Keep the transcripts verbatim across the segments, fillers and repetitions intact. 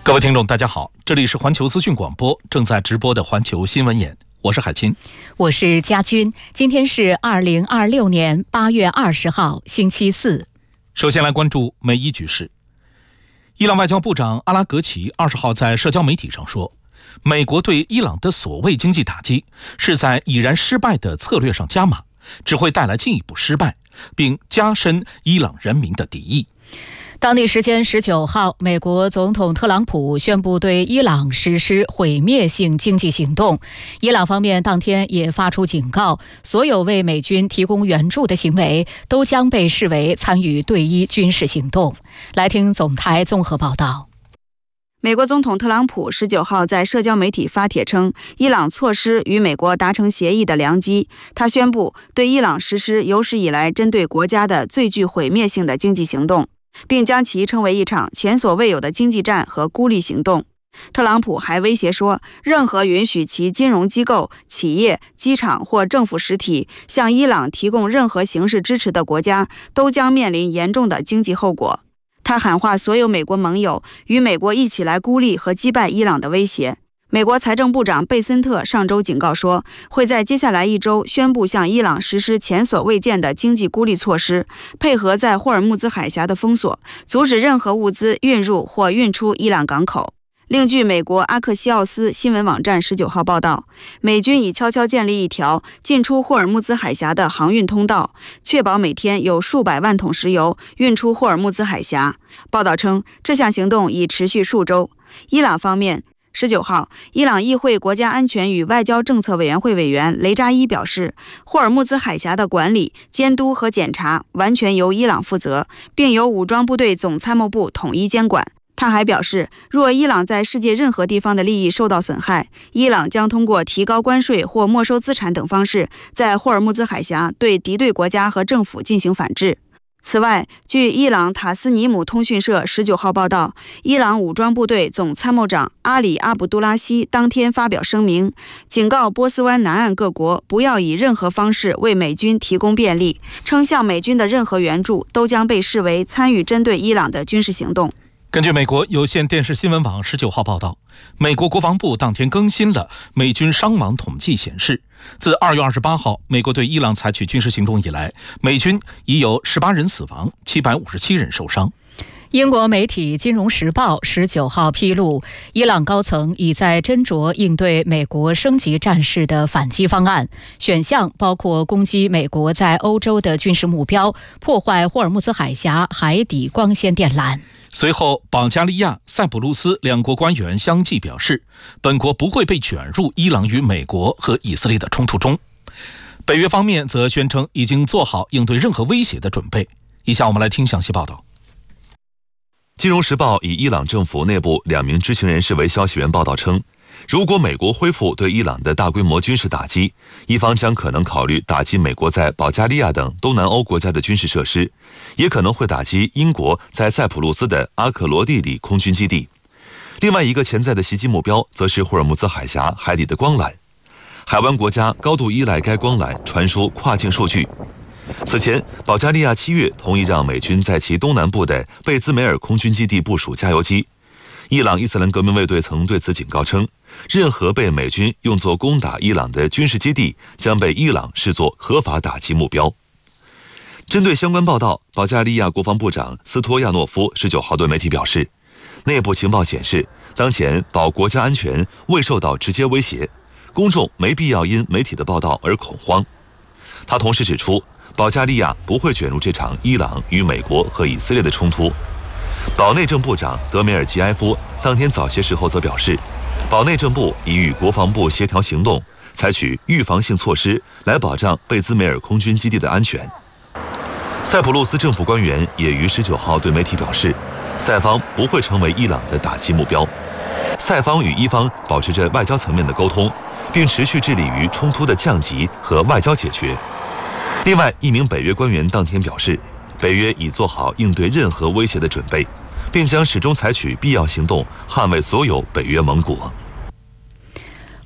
各位听众大家好，这里是环球资讯广播正在直播的环球新闻眼，我是海清， 我是佳君。今天是二零二六年八月二十号星期四。 首先来关注美伊局势。伊朗外交部长阿拉格齐二十号在社交媒体上说，美国对伊朗的所谓经济打击是在已然失败的策略上加码，只会带来进一步失败，并加深伊朗人民的敌意。 当地时间十九号，美国总统特朗普宣布对伊朗实施毁灭性经济行动。伊朗方面当天也发出警告，所有为美军提供援助的行为都将被视为参与对伊军事行动。来听总台综合报道。 美国总统特朗普十九号在社交媒体发帖称，伊朗错失与美国达成协议的良机。他宣布对伊朗实施有史以来针对国家的最具毁灭性的经济行动，并将其称为一场前所未有的经济战和孤立行动。特朗普还威胁说，任何允许其金融机构、企业、机场或政府实体向伊朗提供任何形式支持的国家，都将面临严重的经济后果。他喊话所有美国盟友，与美国一起来孤立和击败伊朗的威胁。美国财政部长贝森特上周警告说，会在接下来一周宣布向伊朗实施前所未见的经济孤立措施，配合在霍尔木兹海峡的封锁，阻止任何物资运入或运出伊朗港口。另据美国阿克西奥斯新闻网站十九号报道，美军已悄悄建立一条进出霍尔木兹海峡的航运通道，确保每天有数百万桶石油运出霍尔木兹海峡。报道称，这项行动已持续数周。伊朗方面十九号，伊朗议会国家安全与外交政策委员会委员雷扎伊表示，霍尔木兹海峡的管理、监督和检查完全由伊朗负责，并由武装部队总参谋部统一监管。他还表示，若伊朗在世界任何地方的利益受到损害，伊朗将通过提高关税或没收资产等方式，在霍尔木兹海峡对敌对国家和政府进行反制。此外，据伊朗塔斯尼姆通讯社十九号报道，伊朗武装部队总参谋长阿里阿卜杜拉希当天发表声明，警告波斯湾南岸各国不要以任何方式为美军提供便利，称向美军的任何援助都将被视为参与针对伊朗的军事行动。 根据美国有线电视新闻网十九号报道，美国国防部当天更新了美军伤亡统计，显示自二月二十八号美国对伊朗采取军事行动以来，美军已有十八人死亡，七百五十七人受伤。 英国媒体《金融时报》十九号披露，伊朗高层已在斟酌应对美国升级战事的反击方案，选项包括攻击美国在欧洲的军事目标，破坏霍尔木兹海峡海底光纤电缆。 随后，保加利亚、塞浦路斯两国官员相继表示，本国不会被卷入伊朗与美国和以色列的冲突中。北约方面则宣称已经做好应对任何威胁的准备。以下我们来听详细报道。 金融时报以伊朗政府内部两名知情人士为消息源报道称，如果美国恢复对伊朗的大规模军事打击，伊方将可能考虑打击美国在保加利亚等东南欧国家的军事设施，也可能会打击英国在塞浦路斯的阿克罗蒂里空军基地。另外一个潜在的袭击目标则是霍尔木兹海峡海底的光缆，海湾国家高度依赖该光缆传输跨境数据。此前，保加利亚七月同意让美军在其东南部的贝兹梅尔空军基地部署加油机。伊朗伊斯兰革命卫队曾对此警告称，任何被美军用作攻打伊朗的军事基地将被伊朗视作合法打击目标。针对相关报道，保加利亚国防部长斯托亚诺夫十九号对媒体表示，内部情报显示，当前保国家安全未受到直接威胁，公众没必要因媒体的报道而恐慌。他同时指出，保加利亚不会卷入这场伊朗与美国和以色列的冲突。保内政部长德梅尔吉埃夫当天早些时候则表示，保内政部已与国防部协调行动，采取预防性措施来保障贝兹梅尔空军基地的安全。塞浦路斯政府官员也于十九号对媒体表示，塞方不会成为伊朗的打击目标。塞方与伊方保持着外交层面的沟通，并持续致力于冲突的降级和外交解决。另外，一名北约官员当天表示，北约已做好应对任何威胁的准备，并将始终采取必要行动捍卫所有北约盟国。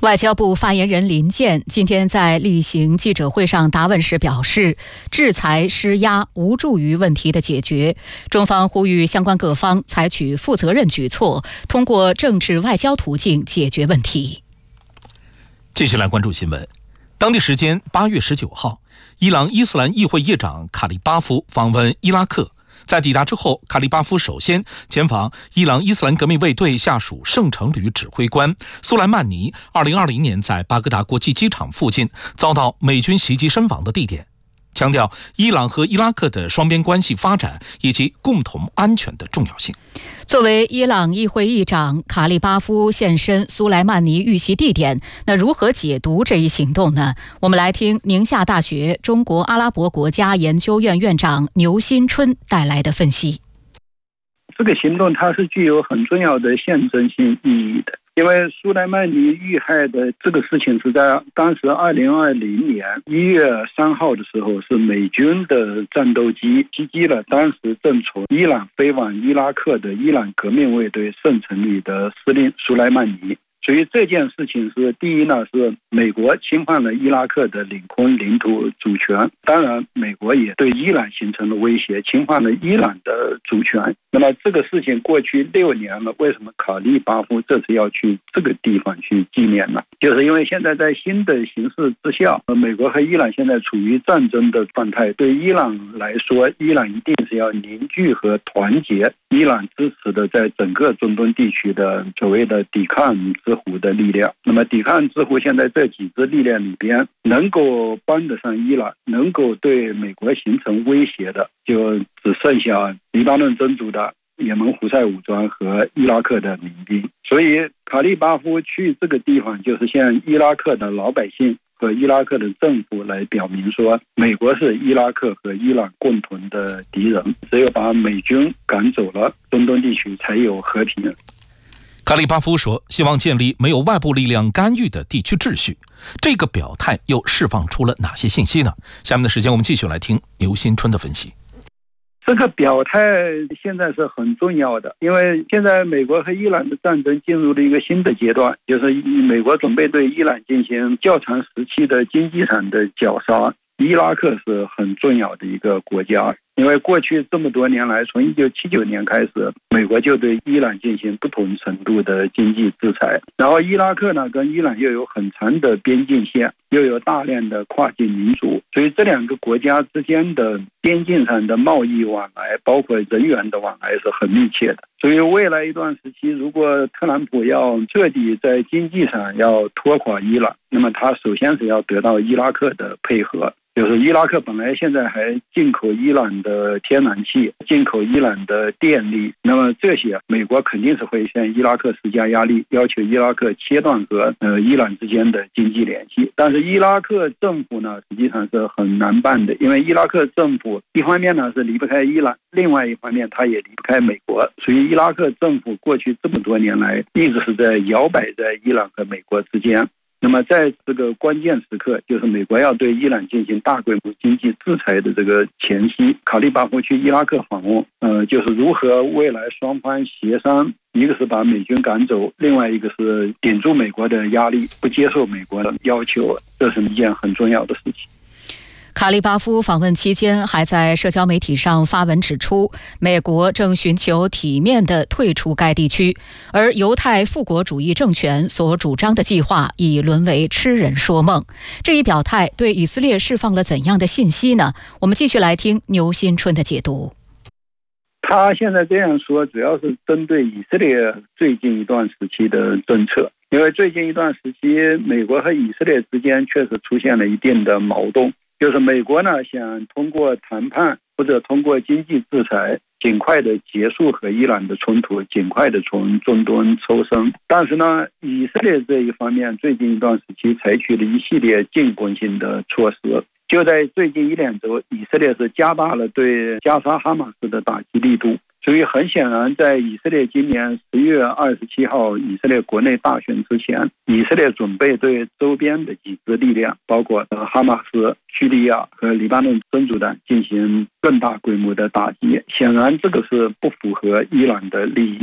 外交部发言人林健今天在例行记者会上答问时表示，制裁施压无助于问题的解决，中方呼吁相关各方采取负责任举措，通过政治外交途径解决问题。 继续来关注新闻。当地时间八月十九号，伊朗伊斯兰议会议长卡利巴夫访问伊拉克。在抵达之后，卡利巴夫首先前往伊朗伊斯兰革命卫队下属圣城旅指挥官苏莱曼尼二零二零年在巴格达国际机场附近遭到美军袭击身亡的地点，强调伊朗和伊拉克的双边关系发展以及共同安全的重要性。 作为伊朗议会议长，卡利巴夫现身苏莱曼尼遇袭地点，那如何解读这一行动呢？我们来听宁夏大学中国阿拉伯国家研究院院长牛新春带来的分析。 这个行动它是具有很重要的象征性意义的，因为苏莱曼尼遇害的这个事情是在当时二零二零年一月三号的时候，是美军的战斗机袭击了当时正从伊朗飞往伊拉克的伊朗革命卫队圣城旅的司令苏莱曼尼。所以这件事情是，第一呢，是美国侵犯了伊拉克的领空领土主权，当然美国也对伊朗形成了威胁，侵犯了伊朗的主权。那么这个事情过去六年了，为什么卡利巴夫这次要去这个地方去纪念呢？就是因为现在在新的形势之下，美国和伊朗现在处于战争的状态，对伊朗来说，伊朗一定是要凝聚和团结伊朗支持的在整个中东地区的所谓的抵抗之虎的力量。那么抵抗之虎现在这几支力量里边，能够帮得上伊朗，能够对美国形成威胁的，就只剩下黎巴嫩真主的也门胡塞武装和伊拉克的民兵。所以卡利巴夫去这个地方，就是向伊拉克的老百姓和伊拉克的政府来表明说，美国是伊拉克和伊朗共同的敌人，只有把美军赶走了，中东地区才有和平。 卡利巴夫说，希望建立没有外部力量干预的地区秩序。这个表态又释放出了哪些信息呢？下面的时间我们继续来听牛新春的分析。 这个表态现在是很重要的，因为现在美国和伊朗的战争进入了一个新的阶段，就是美国准备对伊朗进行较长时期的经济上的绞杀。伊拉克是很重要的一个国家，因为过去这么多年来，从一九七九年开始，美国就对伊朗进行不同程度的经济制裁。然后伊拉克呢，跟伊朗又有很长的边境线，又有大量的跨境民族，所以这两个国家之间的边境上的贸易往来，包括人员的往来是很密切的。所以未来一段时期，如果特朗普要彻底在经济上要拖垮伊朗，那么他首先是要得到伊拉克的配合。就是伊拉克本来现在还进口伊朗的天然气，进口伊朗的电力，那么这些美国肯定是会向伊拉克施加压力，要求伊拉克切断和呃伊朗之间的经济联系。但是伊拉克政府呢，实际上是很难办的，因为伊拉克政府一方面呢是离不开伊朗，另外一方面他也离不开美国，所以伊拉克政府过去这么多年来一直是在摇摆在伊朗和美国之间。那么在这个关键时刻，就是美国要对伊朗进行大规模经济制裁的这个前夕，卡利巴夫去伊拉克访问，呃，就是如何未来双方协商，一个是把美军赶走，另外一个是顶住美国的压力，不接受美国的要求，这是一件很重要的事情。 卡利巴夫访问期间还在社交媒体上发文指出，美国正寻求体面地退出该地区，而犹太复国主义政权所主张的计划已沦为痴人说梦。这一表态对以色列释放了怎样的信息呢？我们继续来听牛新春的解读。 他现在这样说，主要是针对以色列最近一段时期的政策，因为最近一段时期，美国和以色列之间确实出现了一定的矛盾。就是美国呢想通过谈判或者通过经济制裁尽快的结束和伊朗的冲突，尽快的从中东抽身。但是呢，以色列这一方面最近一段时期采取了一系列进攻性的措施。就在最近一两周，以色列是加大了对加沙哈马斯的打击力度。所以很显然，在以色列今年十月二十七号以色列国内大选之前，以色列准备对周边的几支力量，包括哈马斯、叙利亚和黎巴嫩真主党进行更大规模的打击。显然这个是不符合伊朗的利益的。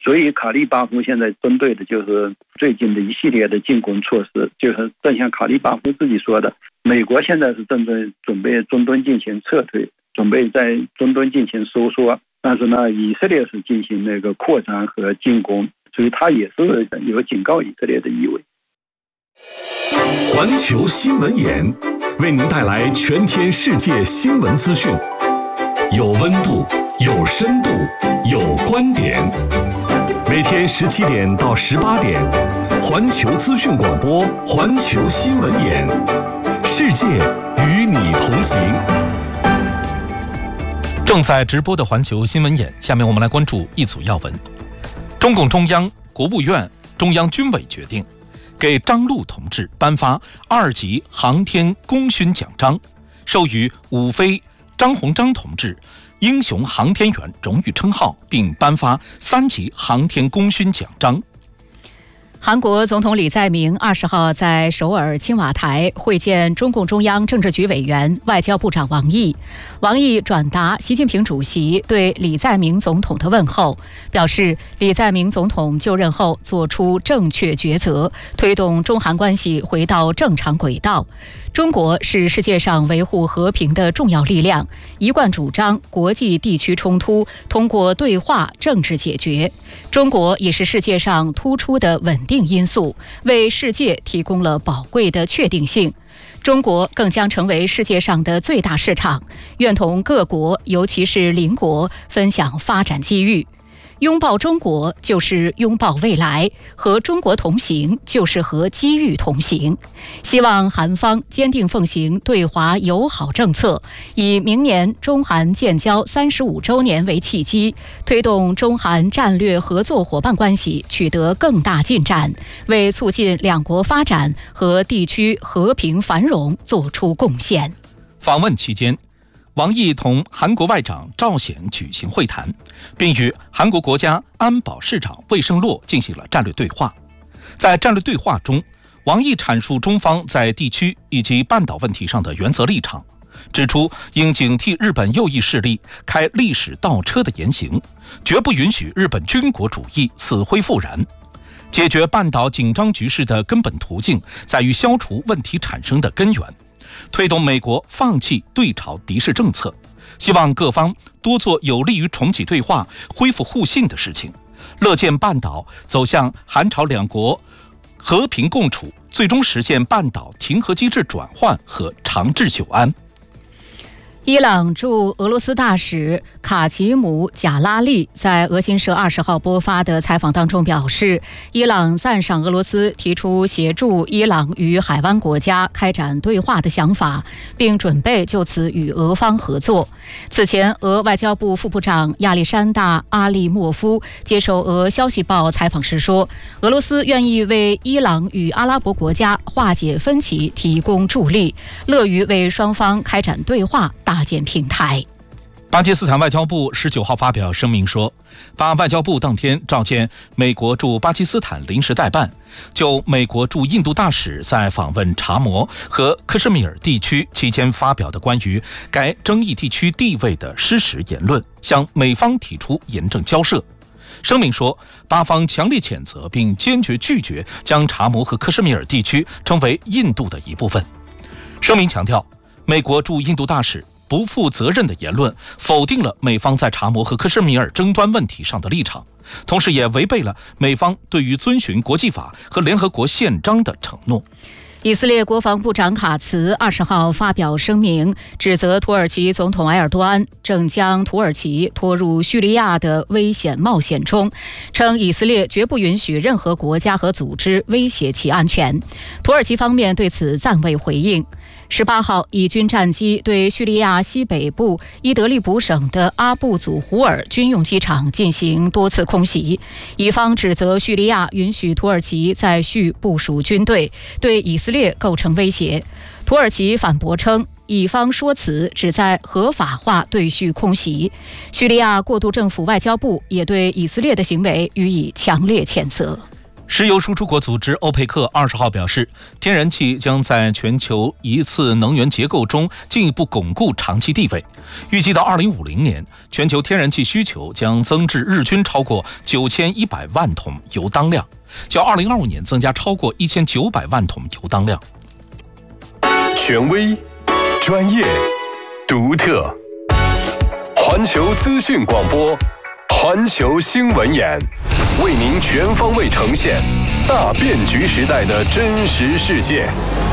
所以卡利巴夫现在针对的就是最近的一系列的进攻措施，就是正像卡利巴夫自己说的，美国现在是正在准备中东进行撤退，准备在中东进行收缩，但是呢，以色列是进行那个扩张和进攻，所以他也是有警告以色列的意味。 环球新闻眼为您带来全天世界新闻资讯，有温度，有深度，有观点。每天十七点到十八点，环球资讯广播，环球新闻眼，世界与你同行。 正在直播的环球新闻眼，下面我们来关注一组要闻。中共中央、国务院、中央军委决定给张陆同志颁发二级航天功勋奖章，授予伍飞、张鸿章同志英雄航天员荣誉称号，并颁发三级航天功勋奖章。 韩国总统李在明二十号在首尔青瓦台会见中共中央政治局委员、外交部长王毅。王毅转达习近平主席对李在明总统的问候，表示李在明总统就任后做出正确抉择，推动中韩关系回到正常轨道。中国是世界上维护和平的重要力量，一贯主张国际地区冲突通过对话政治解决。中国也是世界上突出的稳定因素，为世界提供了宝贵的确定性。中国更将成为世界上的最大市场，愿同各国，尤其是邻国，分享发展机遇。拥抱中国就是拥抱未来，和中国同行就是和机遇同行。希望韩方坚定奉行对华友好政策，以明年中韩建交三十五周年为契机，推动中韩战略合作伙伴关系取得更大进展，为促进两国发展和地区和平繁荣做出贡献。 访问期间，王毅同韩国外长赵显举行会谈，并与韩国国家安保市长魏胜洛进行了战略对话。在战略对话中，王毅阐述中方在地区以及半岛问题上的原则立场，指出应警惕日本右翼势力开历史倒车的言行，绝不允许日本军国主义死灰复燃。解决半岛紧张局势的根本途径在于消除问题产生的根源，推动美国放弃对朝敌视政策，希望各方多做有利于重启对话、恢复互信的事情，乐见半岛走向韩朝两国和平共处，最终实现半岛停核机制转换和长治久安。 伊朗驻俄罗斯大使卡奇姆·贾拉利在俄新社二十号播发的采访当中表示，伊朗赞赏俄罗斯提出协助伊朗与海湾国家开展对话的想法，并准备就此与俄方合作。此前，俄外交部副部长亚历山大·阿利莫夫接受俄消息报采访时说，俄罗斯愿意为伊朗与阿拉伯国家化解分歧提供助力，乐于为双方开展对话搭建平台。 巴基斯坦外交部十九号发表声明说，巴外交部当天召见美国驻巴基斯坦临时代办，就美国驻印度大使在访问查谟和克什米尔地区期间发表的关于该争议地区地位的失实言论，向美方提出严正交涉。声明说，巴方强烈谴责并坚决拒绝将查谟和克什米尔地区称为印度的一部分。声明强调，美国驻印度大使不负责任的言论否定了美方在查谟和克什米尔争端问题上的立场，同时也违背了美方对于遵循国际法和联合国宪章的承诺。 以色列国防部长卡茨二十号发表声明，指责土耳其总统埃尔多安正将土耳其拖入叙利亚的危险冒险中，称以色列绝不允许任何国家和组织威胁其安全。土耳其方面对此暂未回应。十八号，以军战机对叙利亚西北部伊德利卜省的阿布祖胡尔军用机场进行多次空袭，以方指责叙利亚允许土耳其在叙部署军队，对以色列构成威胁。土耳其反驳称，以方说辞旨在合法化对叙空袭。叙利亚过渡政府外交部也对以色列的行为予以强烈谴责。 石油输出国组织欧佩克二十号表示，天然气将在全球一次能源结构中进一步巩固长期地位。预计到二零五零年，全球天然气需求将增至日均超过九千一百万桶油当量，较二零二五年增加超过一千九百万桶油当量。 权威、专业、独特，环球资讯广播，环球新闻眼，为您全方位呈现大变局时代的真实世界。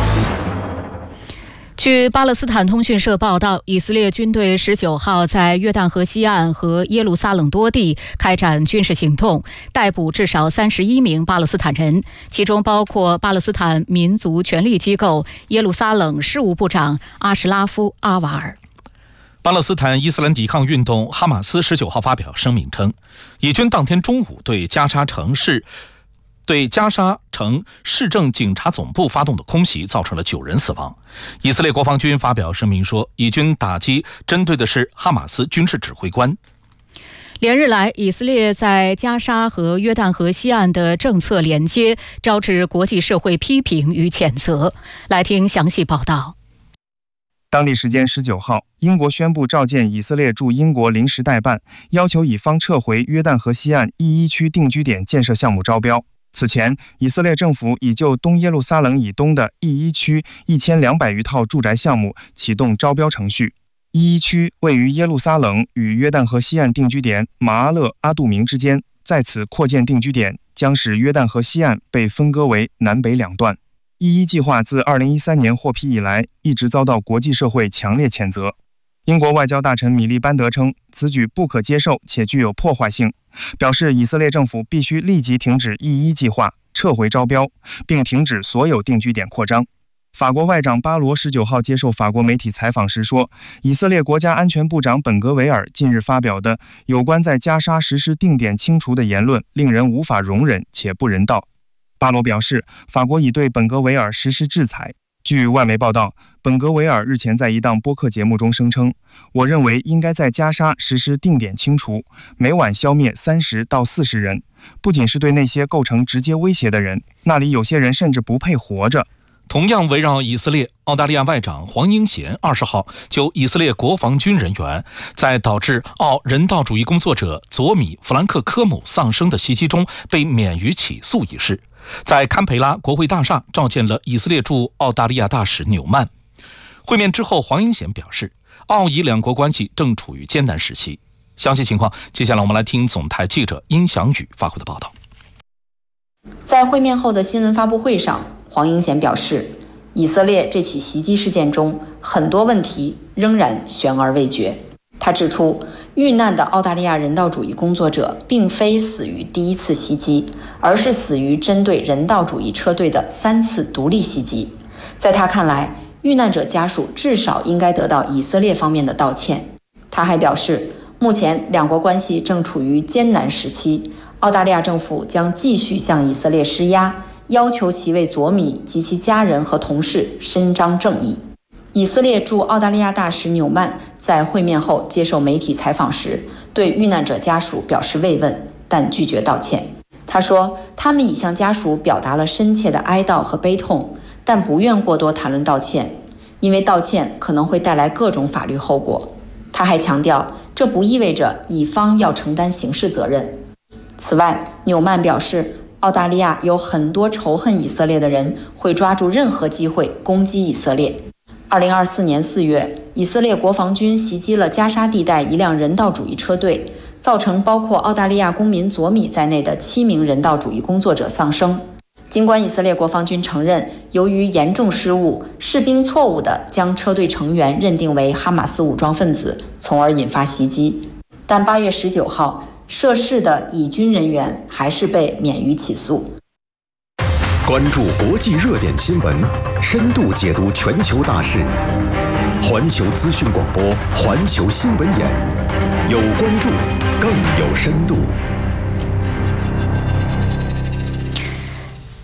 据巴勒斯坦通讯社报道，以色列军队十九号在约旦河西岸和耶路撒冷多地开展军事行动，逮捕至少三十一名巴勒斯坦人，其中包括巴勒斯坦民族权力机构耶路撒冷事务部长阿什拉夫·阿瓦尔。 巴勒斯坦伊斯兰抵抗运动哈马斯十九号发表声明称，以军当天中午对加沙城市对加沙城市政警察总部发动的空袭造成了九人死亡。以色列国防军发表声明说，以军打击针对的是哈马斯军事指挥官。 连日来，以色列在加沙和约旦河西岸的政策连接，招致国际社会批评与谴责。来听详细报道。 当地时间十九号，英国宣布召见以色列驻英国临时代办，要求以方撤回约旦河西岸 E 一 区定居点建设项目招标。此前，以色列政府已就东耶路撒冷以东的 E 一 区一千两百余套住宅项目启动招标程序。E 一 区位于耶路撒冷与约旦河西岸定居点马阿勒阿杜明之间，在此扩建定居点将使约旦河西岸被分割为南北两段。E 一 计划自二零一三年获批以来，一直遭到国际社会强烈谴责。英国外交大臣米利班德称，此举不可接受且具有破坏性，表示以色列政府必须立即停止 E 一 计划，撤回招标，并停止所有定居点扩张。法国外长巴罗十九号接受法国媒体采访时说，以色列国家安全部长本格维尔近日发表的有关在加沙实施定点清除的言论令人无法容忍且不人道。巴罗表示，法国已对本格维尔实施制裁。据外媒报道，本格维尔日前在一档播客节目中声称，我认为应该在加沙实施定点清除，每晚消灭三十到四十人，不仅是对那些构成直接威胁的人，那里有些人甚至不配活着。 同样围绕以色列，澳大利亚外长黄英贤二十号就以色列国防军人员在导致澳人道主义工作者佐米·弗兰克科姆丧生的袭击中被免于起诉一事，在堪培拉国会大厦召见了以色列驻澳大利亚大使纽曼。会面之后，黄英贤表示，澳以两国关系正处于艰难时期。详细情况，接下来我们来听总台记者殷祥宇发回的报道。 在会面后的新闻发布会上，黄英贤表示，以色列这起袭击事件中很多问题仍然悬而未决。他指出，遇难的澳大利亚人道主义工作者并非死于第一次袭击，而是死于针对人道主义车队的三次独立袭击。在他看来，遇难者家属至少应该得到以色列方面的道歉。他还表示，目前两国关系正处于艰难时期，澳大利亚政府将继续向以色列施压，要求其为佐米及其家人和同事伸张正义。以色列驻澳大利亚大使纽曼在会面后接受媒体采访时，对遇难者家属表示慰问，但拒绝道歉。他说，他们已向家属表达了深切的哀悼和悲痛，但不愿过多谈论道歉，因为道歉可能会带来各种法律后果。他还强调，这不意味着乙方要承担刑事责任。此外，纽曼表示，澳大利亚有很多仇恨以色列的人会抓住任何机会攻击以色列。二零二四年四月，以色列国防军袭击了加沙地带一辆人道主义车队，造成包括澳大利亚公民佐米在内的七名人道主义工作者丧生。尽管以色列国防军承认，由于严重失误，士兵错误地将车队成员认定为哈马斯武装分子，从而引发袭击，但八月十九号，涉事的以军人员还是被免于起诉。 关注国际热点新闻，深度解读全球大事。环球资讯广播，环球新闻眼，有关注，更有深度。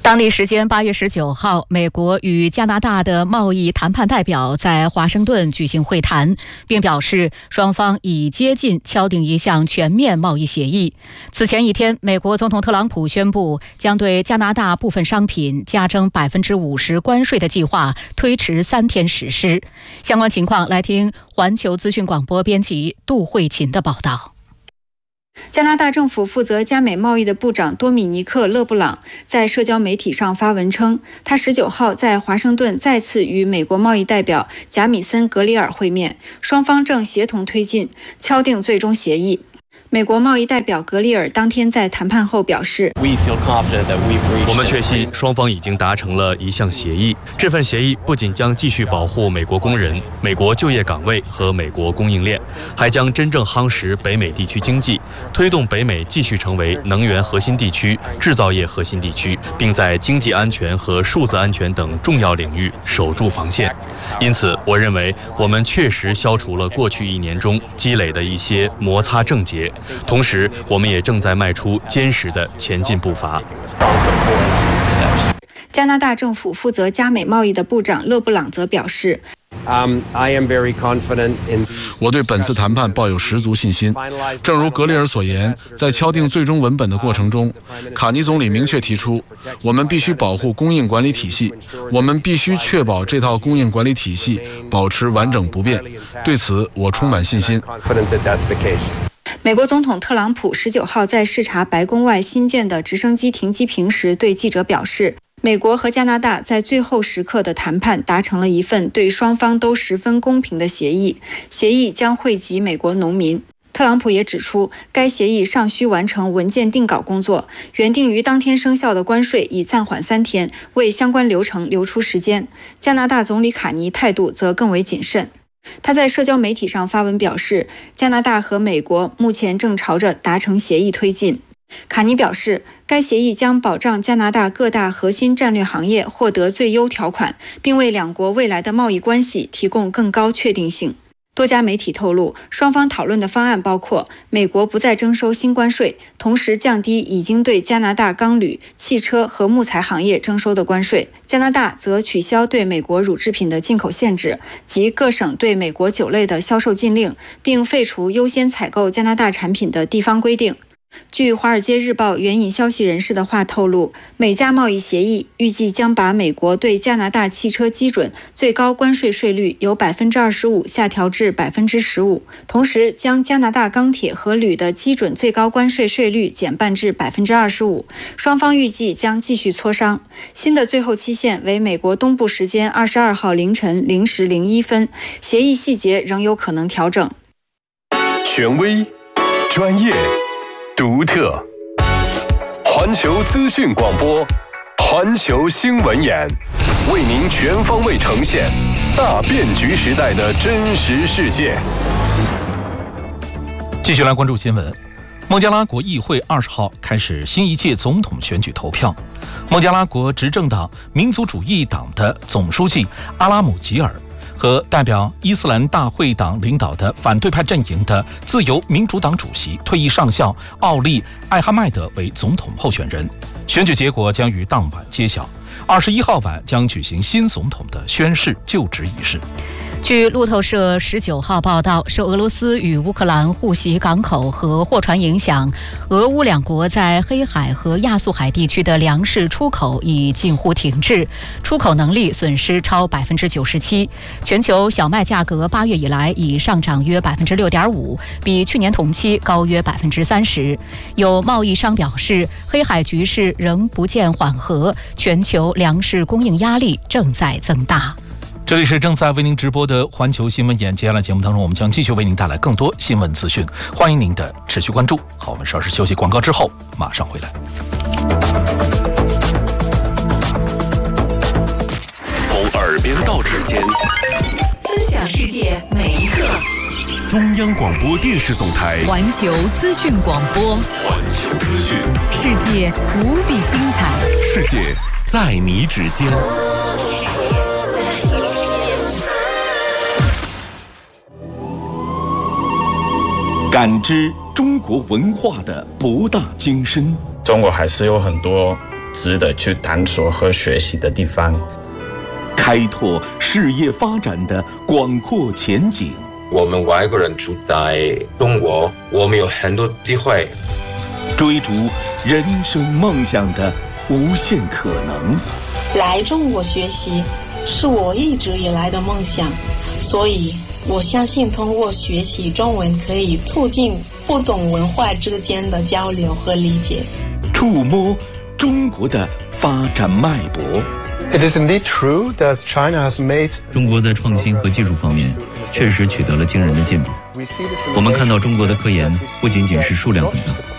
当地时间八月十九号，美国与加拿大的贸易谈判代表在华盛顿举行会谈，并表示双方已接近敲定一项全面贸易协议。此前一天，美国总统特朗普宣布将对加拿大部分商品加征百分之五十关税的计划推迟三天实施。相关情况，来听环球资讯广播编辑杜慧琴的报道。 加拿大政府负责加美贸易的部长多米尼克·勒布朗在社交媒体上发文称，他十九号在华盛顿再次与美国贸易代表贾米森·格里尔会面，双方正协同推进，敲定最终协议。美国贸易代表格里尔当天在谈判后表示， 我们确信双方已经达成了一项协议，这份协议不仅将继续保护美国工人、美国就业岗位和美国供应链，还将真正夯实北美地区经济，推动北美继续成为能源核心地区、制造业核心地区，并在经济安全和数字安全等重要领域守住防线。因此，我认为我们确实消除了过去一年中积累的一些摩擦症结，同时我们也正在迈出坚实的前进步伐。 加拿大政府负责加美贸易的部长勒布朗则表示， 我对本次谈判抱有十足信心。正如格里尔所言，在敲定最终文本的过程中，卡尼总理明确提出，我们必须保护供应管理体系，我们必须确保这套供应管理体系保持完整不变。对此，我充满信心。 美国总统特朗普十九号在视察白宫外新建的直升机停机坪时，对记者表示，美国和加拿大在最后时刻的谈判达成了一份对双方都十分公平的协议，协议将惠及美国农民。特朗普也指出，该协议尚需完成文件定稿工作，原定于当天生效的关税已暂缓三天，为相关流程留出时间。加拿大总理卡尼态度则更为谨慎。他在社交媒体上发文表示，加拿大和美国目前正朝着达成协议推进。卡尼表示，该协议将保障加拿大各大核心战略行业获得最优条款，并为两国未来的贸易关系提供更高确定性。多家媒体透露，双方讨论的方案包括美国不再征收新关税，同时降低已经对加拿大钢铝、汽车和木材行业征收的关税。加拿大则取消对美国乳制品的进口限制及各省对美国酒类的销售禁令，并废除优先采购加拿大产品的地方规定。据《华尔街日报》援引消息人士的话透露，美加贸易协议预计将把美国对加拿大汽车基准最高关税税率由百分之二十五下调至百分之十五，同时将加拿大钢铁和铝的基准最高关税税率减半至百分之二十五。双方预计将继续磋商，新的最后期限为美国东部时间二十二号凌晨零时零一分，协议细节仍有可能调整。 权威、专业、独特，环球资讯广播，环球新闻眼，为您全方位呈现大变局时代的真实世界。 继续来关注新闻。孟加拉国议会二十号开始新一届总统选举投票。孟加拉国执政党民族主义党的总书记阿拉姆吉尔和代表伊斯兰大会党领导的反对派阵营的自由民主党主席退役上校奥利·艾哈迈德为总统候选人。选举结果将于当晚揭晓，二十一号晚将举行新总统的宣誓就职仪式。 据路透社十九号报道，受俄罗斯与乌克兰互袭港口和货船影响，俄乌两国在黑海和亚速海地区的粮食出口已近乎停滞，出口能力损失超百分之九十七。全球小麦价格八月以来已上涨约百分之六点五，比去年同期高约百分之三十。有贸易商表示，黑海局势仍不见缓和，全球粮食供应压力正在增大。 这里是正在为您直播的环球新闻眼，接下来节目当中我们将继续为您带来更多新闻资讯，欢迎您的持续关注。好，我们稍事休息广告之后马上回来。 从耳边到指尖， 分享世界每一刻。 中央广播电视总台环球资讯广播， 环球资讯， 世界无比精彩， 世界在你指尖。感知中国文化的博大精深。 中国还是有很多值得去探索和学习的地方。 开拓事业发展的广阔前景。 我们外国人住在中国，我们有很多机会追逐人生梦想的无限可能。 来中国学习是我一直以来的梦想，所以我相信通过学习中文可以促进不同文化之间的交流和理解， 触摸中国的发展脉搏。 It is indeed true that China has made 中国在创新和技术方面确实取得了惊人的进步。我们看到中国的科研不仅仅是数量很大，